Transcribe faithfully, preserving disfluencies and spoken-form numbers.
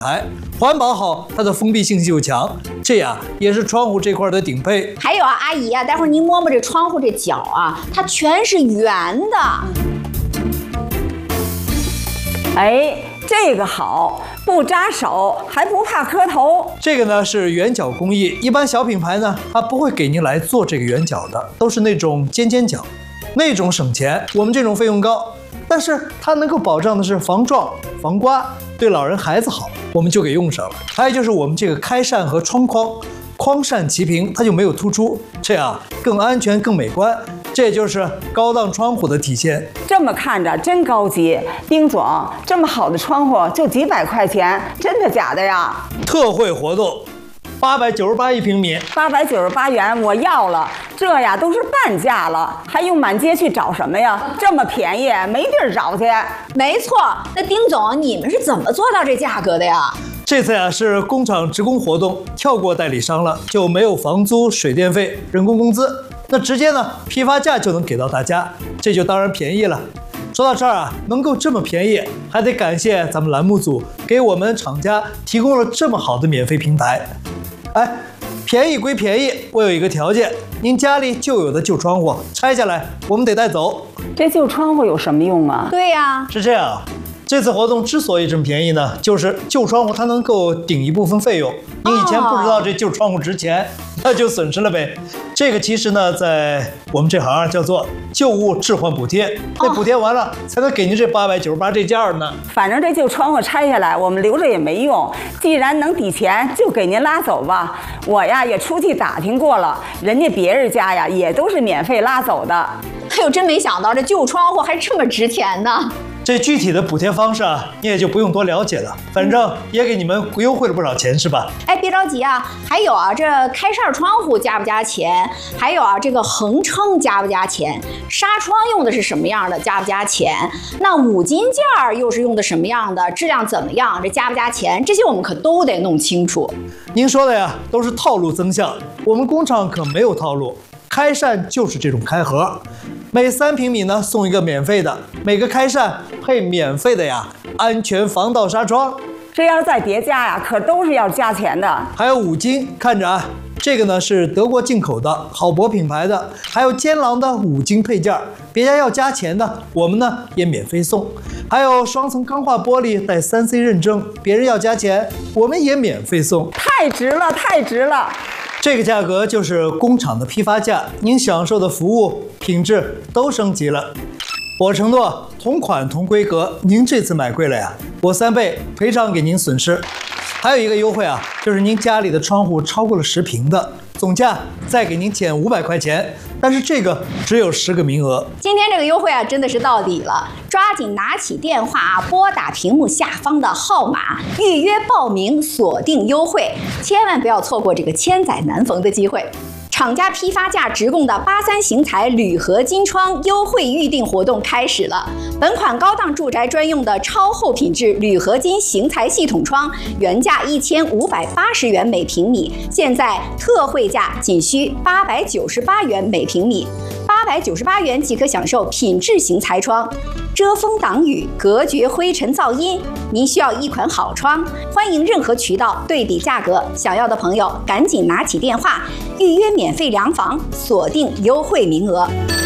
牌，环保好，它的封闭性又强，这呀也是窗户这块的顶配。 还有啊，阿姨啊，待会儿您摸摸这窗户这角啊，它全是圆的。 哎，这个好，不扎手，还不怕磕头。 这个呢是圆角工艺，一般小品牌呢，它不会给您来做这个圆角的，都是那种尖尖角，那种省钱，我们这种费用高。但是它能够保障的是防撞、防刮，对老人孩子好，我们就给用上了。还有就是我们这个开扇和窗框，框扇齐平，它就没有突出，这样更安全、更美观。这就是高档窗户的体现。 这么看着真高级，丁总，这么好的窗户就几百块钱，真的假的呀？ 特惠活动，八百九十八一平米， 八百九十八元我要了。这呀都是半价了，还用满街去找什么呀？这么便宜，没地儿找去。 没错，那丁总，你们是怎么做到这价格的呀？ 这次呀是工厂职工活动，跳过代理商了，就没有房租、水电费、人工工资，那直接呢批发价就能给到大家，这就当然便宜了。说到这儿啊，能够这么便宜，还得感谢咱们栏目组给我们厂家提供了这么好的免费平台。哎，便宜归便宜，我有一个条件，您家里旧有的旧窗户拆下来，我们得带走。 这旧窗户有什么用啊？ 对呀， 是这样。这次活动之所以这么便宜呢，就是旧窗户它能够顶一部分费用。您以前不知道这旧窗户值钱，那就损失了呗。这个其实呢，在我们这行叫做旧物置换补贴，那补贴完了才能给您这八百九十八这价呢。 反正这旧窗户拆下来，我们留着也没用。既然能抵钱，就给您拉走吧。我呀也出去打听过了，人家别人家呀也都是免费拉走的。 哎呦，真没想到这旧窗户还这么值钱呢。 这具体的补贴方式啊，你也就不用多了解了，反正也给你们优惠了不少钱，是吧？ 哎，别着急啊，还有啊，这开扇窗户加不加钱？还有啊，这个横撑加不加钱？纱窗用的是什么样的？加不加钱？那五金件儿又是用的什么样的？质量怎么样？这加不加钱？这些我们可都得弄清楚。 您说的呀，都是套路增项，我们工厂可没有套路，开扇就是这种开盒。每三平米呢送一个免费的，每个开扇配免费的呀安全防盗纱窗。 这要是再叠加呀，可都是要加钱的。 还有五金，看着啊，这个呢是德国进口的好博品牌的，还有坚狼的五金配件，别家要加钱的，我们呢也免费送。还有双层钢化玻璃带 三 C 认证，别人要加钱，我们也免费送。 太值了，太值了！ 这个价格就是工厂的批发价，您享受的服务品质都升级了。我承诺同款同规格，您这次买贵了呀，我三倍赔偿给您损失。还有一个优惠啊，就是您家里的窗户超过了十平的，总价再给您减五百块钱，但是这个只有十个名额。 今天这个优惠啊，真的是到底了，抓紧拿起电话啊，拨打屏幕下方的号码，预约报名，锁定优惠，千万不要错过这个千载难逢的机会。厂家批发价直供的八三型材铝合金窗优惠预订活动开始了。本款高档住宅专用的超厚品质铝合金型材系统窗，原价一千五百八十元每平米，现在特惠价仅需八百九十八元每平米。八百九十八元即可享受品质型材窗，遮风挡雨，隔绝灰尘噪音。您需要一款好窗，欢迎任何渠道对比价格，想要的朋友赶紧拿起电话预约免费量房，锁定优惠名额。